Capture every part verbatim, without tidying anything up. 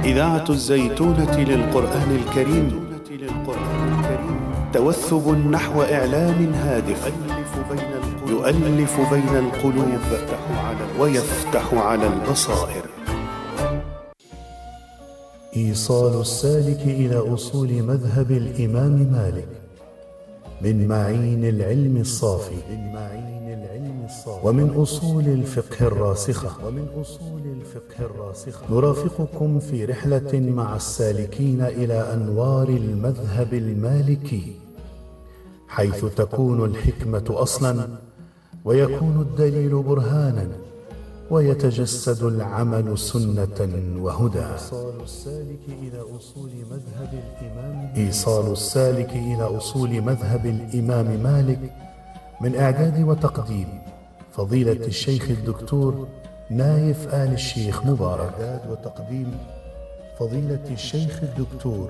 إذاعة الزيتونة للقرآن الكريم توثب نحو إعلام هادف يؤلف بين القلوب ويفتح على البصائر. إيصال السالك إلى أصول مذهب الإمام مالك من معين العلم الصافي ومن أصول الفقه الراسخة نرافقكم في رحلة مع السالكين إلى أنوار المذهب المالكي، حيث تكون الحكمة أصلا ويكون الدليل برهانا ويتجسد العمل سنة وهدى. إيصال السالك إلى أصول مذهب الإمام مالك من إعداد وتقديم فضيلة الشيخ الدكتور نايف آل الشيخ مبارك. إعداد وتقديم فضيلة الشيخ الدكتور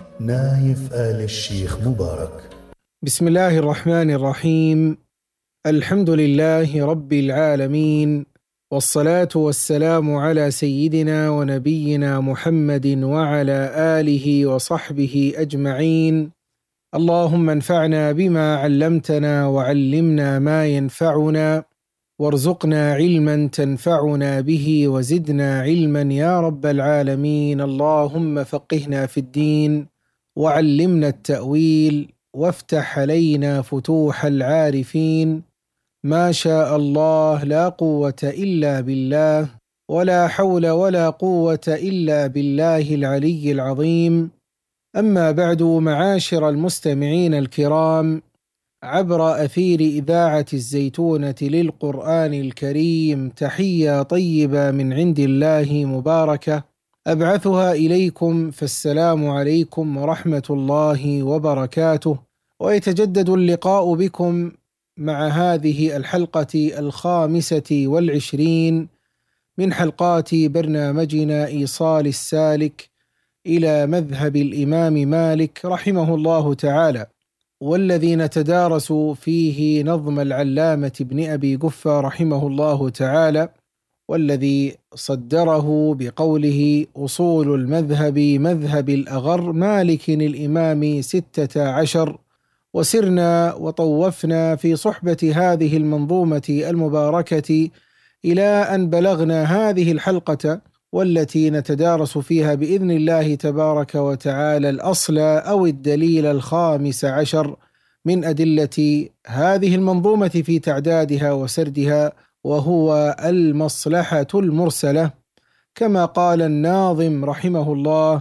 نايف آل الشيخ مبارك. بسم الله الرحمن الرحيم. الحمد لله رب العالمين، والصلاة والسلام على سيدنا ونبينا محمد وعلى آله وصحبه أجمعين. اللهم انفعنا بما علمتنا وعلمنا ما ينفعنا وارزقنا علما تنفعنا به وزدنا علما يا رب العالمين. اللهم فقهنا في الدين وعلمنا التأويل وافتح علينا فتوح العارفين. ما شاء الله لا قوة إلا بالله، ولا حول ولا قوة إلا بالله العلي العظيم. أما بعد، معاشر المستمعين الكرام، عبر أثير إذاعة الزيتونة للقرآن الكريم تحية طيبة من عند الله مباركة أبعثها إليكم، فالسلام عليكم ورحمة الله وبركاته. ويتجدد اللقاء بكم مع هذه الحلقة الخامسة والعشرين من حلقات برنامجنا إيصال السالك إلى مذهب الإمام مالك رحمه الله تعالى، والذي نتدارس فيه نظم العلامة ابن أبي قفة رحمه الله تعالى، والذي صدره بقوله: أصول المذهب مذهب الأغر مالك الإمام ستة عشر. وسرنا وطوفنا في صحبة هذه المنظومة المباركة إلى أن بلغنا هذه الحلقة، والتي نتدارس فيها بإذن الله تبارك وتعالى الأصل أو الدليل الخامس عشر من أدلة هذه المنظومة في تعدادها وسردها، وهو المصلحة المرسلة، كما قال الناظم رحمه الله: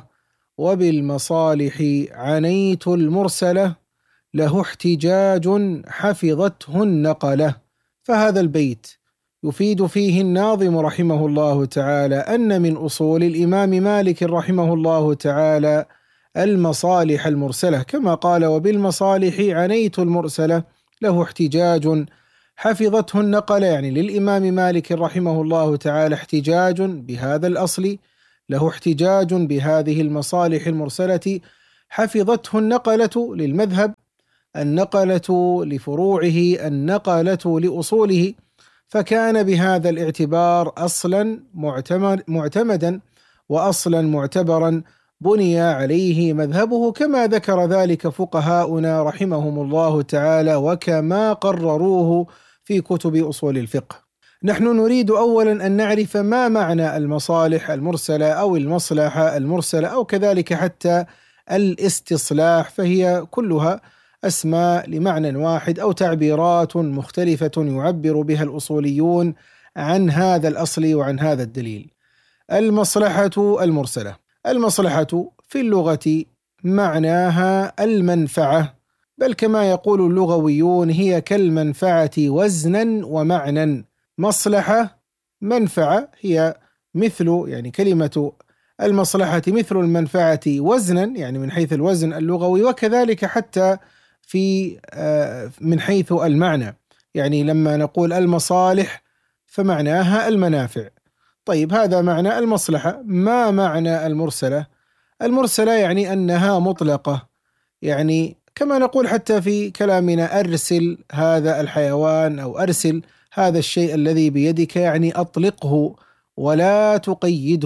وبالمصالح عنيت المرسلة له احتجاج حفظته النقلة. فهذا البيت يفيد فيه الناظم رحمه الله تعالى أن من أصول الإمام مالك رحمه الله تعالى المصالح المرسلة، كما قال: وبالمصالح عنيت المرسلة له احتجاج حفظته النقلة، يعني للإمام مالك رحمه الله تعالى احتجاج بهذا الأصل، له احتجاج بهذه المصالح المرسلة حفظته النقلة للمذهب، النقلة لفروعه، النقلة لأصوله، فكان بهذا الاعتبار أصلا معتمدا وأصلا معتبرا بني عليه مذهبه، كما ذكر ذلك فقهاؤنا رحمهم الله تعالى وكما قرروه في كتب أصول الفقه. نحن نريد أولا أن نعرف ما معنى المصالح المرسلة أو المصلحة المرسلة، أو كذلك حتى الاستصلاح، فهي كلها أسماء لمعنى واحد أو تعبيرات مختلفة يعبر بها الأصوليون عن هذا الأصل وعن هذا الدليل. المصلحة المرسلة، المصلحة في اللغة معناها المنفعة، بل كما يقول اللغويون هي كالمنفعة وزنا ومعنى. مصلحة منفعة هي مثل، يعني كلمة المصلحة مثل المنفعة وزنا، يعني من حيث الوزن اللغوي، وكذلك حتى في من حيث المعنى، يعني لما نقول المصالح فمعناها المنافع. طيب، هذا معنى المصلحة. ما معنى المرسلة؟ المرسلة يعني أنها مطلقة، يعني كما نقول حتى في كلامنا: أرسل هذا الحيوان أو أرسل هذا الشيء الذي بيدك، يعني أطلقه ولا تقيده،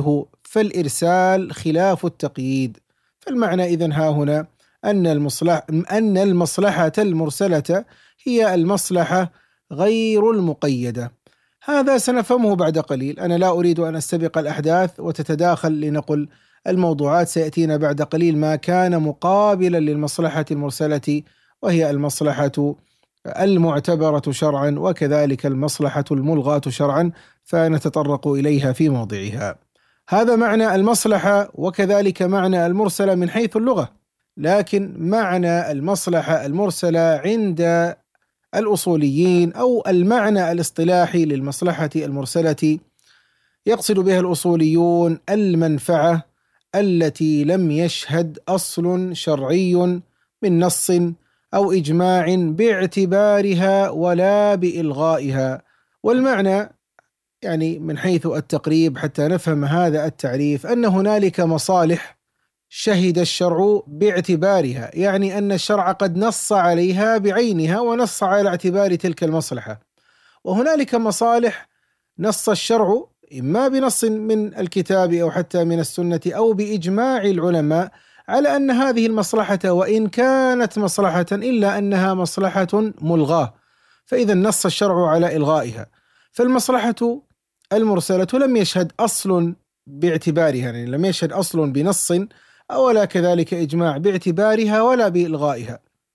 فالإرسال خلاف التقييد. فالمعنى إذن ها هنا أن المصلحة أن المصلحة المرسلة هي المصلحة غير المقيدة. هذا سنفهمه بعد قليل. أنا لا أريد أن أستبق الأحداث وتتداخل لنقل الموضوعات، سيأتينا بعد قليل ما كان مقابلا للمصلحة المرسلة، وهي المصلحة المعتبرة شرعا وكذلك المصلحة الملغاة شرعا، فنتطرق إليها في موضعها. هذا معنى المصلحة وكذلك معنى المرسلة من حيث اللغة، لكن معنى المصلحة المرسلة عند الأصوليين أو المعنى الاصطلاحي للمصلحة المرسلة يقصد بها الأصوليون المنفعة التي لم يشهد أصل شرعي من نص أو إجماع باعتبارها ولا بإلغائها. والمعنى يعني من حيث التقريب حتى نفهم هذا التعريف أن هنالك مصالح شهد الشرع باعتبارها، يعني أن الشرع قد نص عليها بعينها ونص على اعتبار تلك المصلحة، وهنالك مصالح نص الشرع إما بنص من الكتاب أو حتى من السنة أو بإجماع العلماء على أن هذه المصلحة وإن كانت مصلحة إلا أنها مصلحة ملغاة، فإذا نص الشرع على إلغائها. فالمصلحة المرسلة لم يشهد أصل باعتبارها، يعني لم يشهد أصل بنص ولا كذلك إجماع باعتبارها ولا بإلغائها،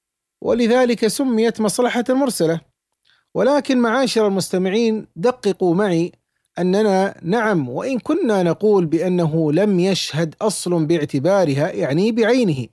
ولذلك سميت مصلحة مرسلة. ولكن معاشر المستمعين دققوا معي أننا نعم وإن كنا نقول بأنه لم يشهد أصل باعتبارها يعني بعينه،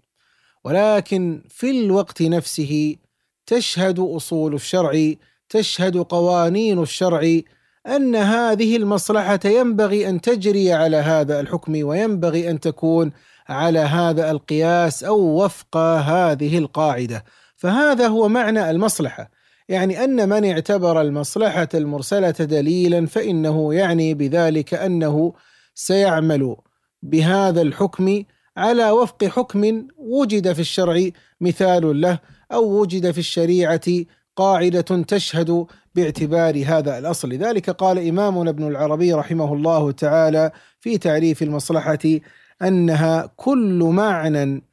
ولكن في الوقت نفسه تشهد أصول الشرع، تشهد قوانين الشرع أن هذه المصلحة ينبغي أن تجري على هذا الحكم وينبغي أن تكون على هذا القياس أو وفق هذه القاعدة. فهذا هو معنى المصلحة، يعني أن من اعتبر المصلحة المرسلة دليلا فإنه يعني بذلك أنه سيعمل بهذا الحكم على وفق حكم وجد في الشرع مثال له أو وجد في الشريعة قاعدة تشهد باعتبار هذا الأصل. لذلك قال إمامنا ابن العربي رحمه الله تعالى في تعريف المصلحة أنها كل معنى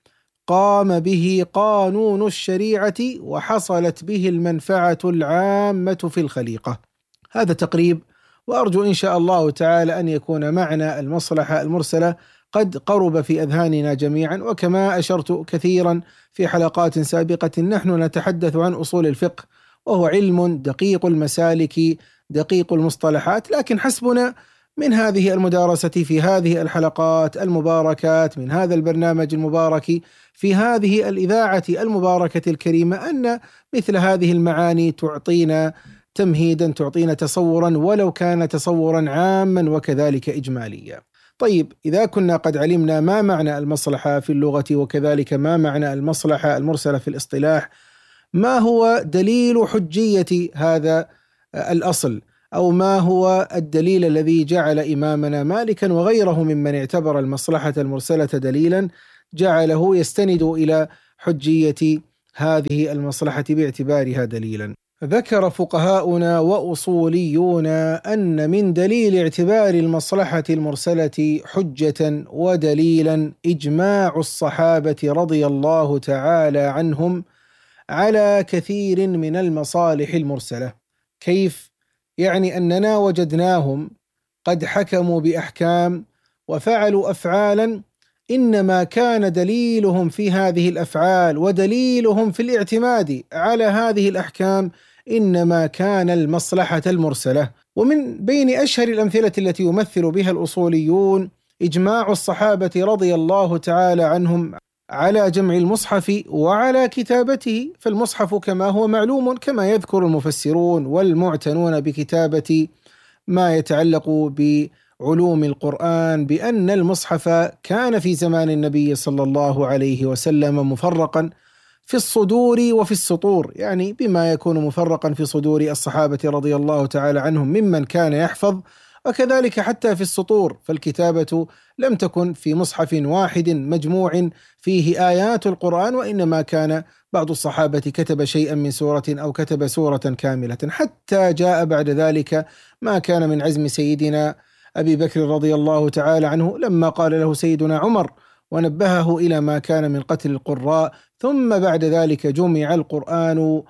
قام به قانون الشريعة وحصلت به المنفعة العامة في الخليقة. هذا تقريب، وأرجو إن شاء الله تعالى أن يكون معنى المصلحة المرسلة قد قرب في أذهاننا جميعا. وكما أشرت كثيرا في حلقات سابقة، نحن نتحدث عن أصول الفقه وهو علم دقيق المسالك دقيق المصطلحات، لكن حسبنا من هذه المدارسة في هذه الحلقات المباركات من هذا البرنامج المبارك في هذه الإذاعة المباركة الكريمة أن مثل هذه المعاني تعطينا تمهيدا، تعطينا تصورا ولو كان تصورا عاما وكذلك إجماليا. طيب، إذا كنا قد علمنا ما معنى المصلحة في اللغة وكذلك ما معنى المصلحة المرسلة في الاصطلاح، ما هو دليل حجية هذا الأصل، أو ما هو الدليل الذي جعل إمامنا مالكا وغيره ممن اعتبر المصلحة المرسلة دليلا جعله يستند إلى حجية هذه المصلحة باعتبارها دليلا؟ ذكر فقهاؤنا وأصوليونا أن من دليل اعتبار المصلحة المرسلة حجة ودليلا إجماع الصحابة رضي الله تعالى عنهم على كثير من المصالح المرسلة. كيف؟ يعني أننا وجدناهم قد حكموا بأحكام وفعلوا أفعالا إنما كان دليلهم في هذه الأفعال ودليلهم في الاعتماد على هذه الأحكام إنما كان المصلحة المرسلة. ومن بين أشهر الأمثلة التي يمثل بها الأصوليون إجماع الصحابة رضي الله تعالى عنهم على جمع المصحف وعلى كتابته. فالمصحف كما هو معلوم كما يذكر المفسرون والمعتنون بكتابة ما يتعلق بعلوم القرآن بأن المصحف كان في زمان النبي صلى الله عليه وسلم مفرقا في الصدور وفي السطور، يعني بما يكون مفرقا في صدور الصحابة رضي الله تعالى عنهم ممن كان يحفظ، وكذلك حتى في السطور، فالكتابة لم تكن في مصحف واحد مجموع فيه آيات القرآن، وإنما كان بعض الصحابة كتب شيئا من سورة أو كتب سورة كاملة، حتى جاء بعد ذلك ما كان من عزم سيدنا أبي بكر رضي الله تعالى عنه لما قال له سيدنا عمر ونبهه إلى ما كان من قتل القراء، ثم بعد ذلك جمع القرآن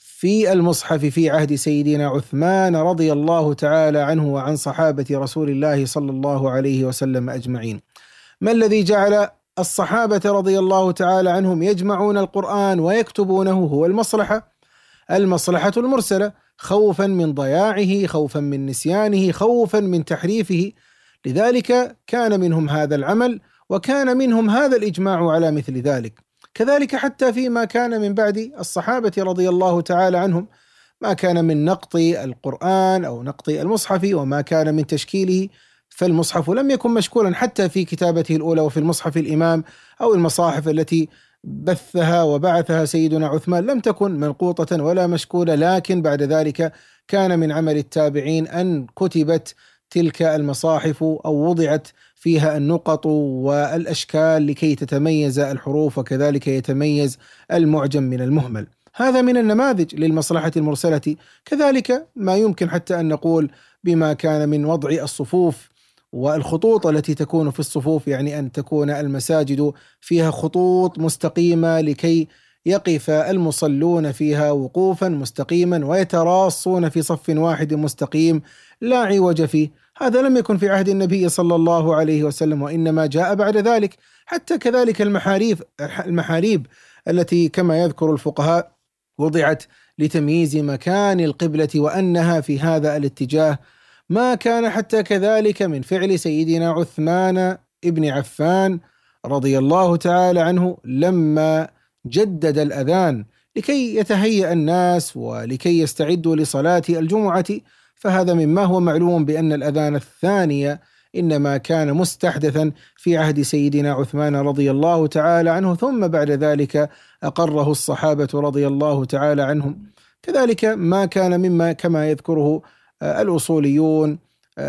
في المصحف في عهد سيدنا عثمان رضي الله تعالى عنه وعن صحابة رسول الله صلى الله عليه وسلم أجمعين. ما الذي جعل الصحابة رضي الله تعالى عنهم يجمعون القرآن ويكتبونه؟ هو المصلحة، المصلحة المرسلة، خوفا من ضياعه، خوفا من نسيانه، خوفا من تحريفه. لذلك كان منهم هذا العمل، وكان منهم هذا الإجماع على مثل ذلك. كذلك حتى فيما كان من بعد الصحابة رضي الله تعالى عنهم، ما كان من نقط القرآن أو نقط المصحف وما كان من تشكيله، فالمصحف لم يكن مشكولا حتى في كتابته الأولى، وفي المصحف الإمام أو المصاحف التي بثها وبعثها سيدنا عثمان لم تكن منقوطة ولا مشكولة، لكن بعد ذلك كان من عمل التابعين أن كتبت تلك المصاحف أو وضعت فيها النقط والأشكال لكي تتميز الحروف، وكذلك يتميز المعجم من المهمل. هذا من النماذج للمصلحة المرسلة. كذلك ما يمكن حتى أن نقول بما كان من وضع الصفوف والخطوط التي تكون في الصفوف، يعني أن تكون المساجد فيها خطوط مستقيمة لكي يقف المصلون فيها وقوفا مستقيما ويتراصون في صف واحد مستقيم لا عوج فيه. هذا لم يكن في عهد النبي صلى الله عليه وسلم، وإنما جاء بعد ذلك. حتى كذلك المحاريب المحاريب التي كما يذكر الفقهاء وضعت لتمييز مكان القبلة وأنها في هذا الاتجاه، ما كان حتى كذلك من فعل سيدنا عثمان ابن عفان رضي الله تعالى عنه لما جدد الأذان لكي يتهيأ الناس ولكي يستعدوا لصلاة الجمعة. فهذا مما هو معلوم بأن الأذان الثانية إنما كان مستحدثا في عهد سيدنا عثمان رضي الله تعالى عنه، ثم بعد ذلك أقره الصحابة رضي الله تعالى عنهم. كذلك ما كان مما كما يذكره الأصوليون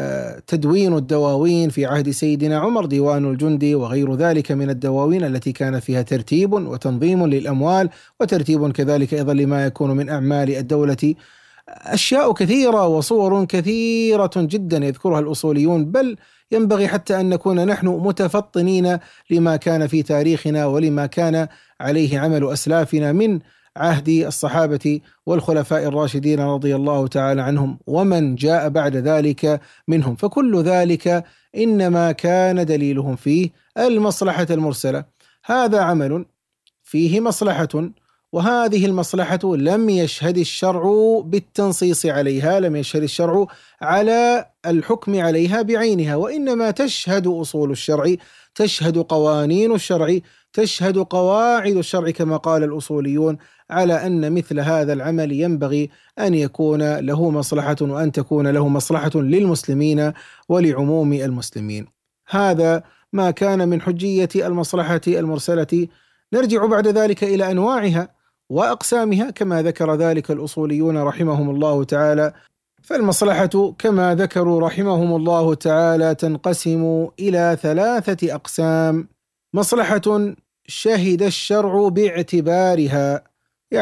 تدوين الدواوين في عهد سيدنا عمر، ديوان الجندي وغير ذلك من الدواوين التي كان فيها ترتيب وتنظيم للأموال، وترتيب كذلك أيضا لما يكون من أعمال الدولة. أشياء كثيرة وصور كثيرة جدا يذكرها الأصوليون، بل ينبغي حتى أن نكون نحن متفطنين لما كان في تاريخنا ولما كان عليه عمل أسلافنا من عهد الصحابة والخلفاء الراشدين رضي الله تعالى عنهم ومن جاء بعد ذلك منهم. فكل ذلك إنما كان دليلهم فيه المصلحة المرسلة. هذا عمل فيه مصلحة، وهذه المصلحة لم يشهد الشرع بالتنصيص عليها، لم يشهد الشرع على الحكم عليها بعينها، وإنما تشهد أصول الشرع، تشهد قوانين الشرع، تشهد قواعد الشرع كما قال الأصوليون على أن مثل هذا العمل ينبغي أن يكون له مصلحة، وأن تكون له مصلحة للمسلمين ولعموم المسلمين. هذا ما كان من حجية المصلحة المرسلة. نرجع بعد ذلك إلى أنواعها وأقسامها كما ذكر ذلك الأصوليون رحمهم الله تعالى. فالمصلحة كما ذكروا رحمهم الله تعالى تنقسم إلى ثلاثة أقسام: مصلحة شهد الشرع باعتبارها،